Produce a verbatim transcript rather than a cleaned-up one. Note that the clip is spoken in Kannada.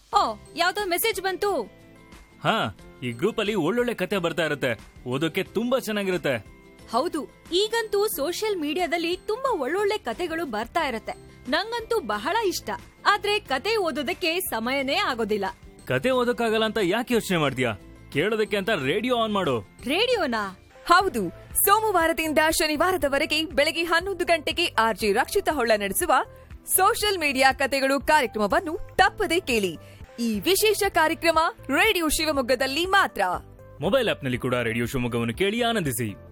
ಓ, ಯಾವ್ದೋ ಮೆಸೇಜ್ ಬಂತು. ಹಾ, ಈ ಗ್ರೂಪ್ ಅಲ್ಲಿ ಒಳ್ಳೊಳ್ಳೆ ಕತೆ ಬರ್ತಾ ಇರುತ್ತೆ. ಓದೋಕೆ ತುಂಬಾ ಚೆನ್ನಾಗಿರುತ್ತೆ. ಹೌದು, ಈಗಂತೂ ಸೋಷಿಯಲ್ ಮೀಡಿಯಾದಲ್ಲಿ ತುಂಬಾ ಒಳ್ಳೊಳ್ಳೆ ಕತೆಗಳು ಬರ್ತಾ ಇರತ್ತೆ. ನಂಗಂತೂ ಬಹಳ ಇಷ್ಟ. ಆದ್ರೆ ಕತೆ ಓದೋದಕ್ಕೆ ಸಮಯನೇ ಆಗೋದಿಲ್ಲ. ಕತೆ ಓದೋಕ್ಕಾಗಲ್ಲ ಅಂತ ಯಾಕೆ ಯೋಚನೆ ಮಾಡ್ತೀಯಾ? ಕೇಳೋದಕ್ಕೆ ಅಂತ ರೇಡಿಯೋ ಆನ್ ಮಾಡು. ರೇಡಿಯೋನಾ? ಹೌದು, ಸೋಮವಾರದಿಂದ ಶನಿವಾರದವರೆಗೆ ಬೆಳಗ್ಗೆ ಹನ್ನೊಂದು ಗಂಟೆಗೆ ಆರ್ಜಿ ರಕ್ಷಿತ ಹೊಳ್ಳ ನಡೆಸುವ ಸೋಷಿಯಲ್ ಮೀಡಿಯಾ ಕತೆಗಳು ಕಾರ್ಯಕ್ರಮವನ್ನು ತಪ್ಪದೇ ಕೇಳಿ. ಈ ವಿಶೇಷ ಕಾರ್ಯಕ್ರಮ ರೇಡಿಯೋ ಶಿವಮೊಗ್ಗದಲ್ಲಿ ಮಾತ್ರ. ಮೊಬೈಲ್ ಆಪ್ನಲ್ಲಿ ಕೂಡ ರೇಡಿಯೋ ಶಿವಮೊಗ್ಗವನ್ನು ಕೇಳಿ ಆನಂದಿಸಿ.